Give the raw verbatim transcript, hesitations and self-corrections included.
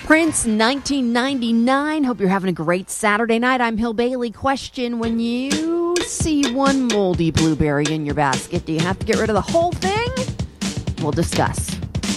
Prince, nineteen ninety-nine. Hope you're having a great Saturday night. I'm Hill Bailey. Question: when you see one moldy blueberry in your basket, do you have to get rid of the whole thing? We'll discuss.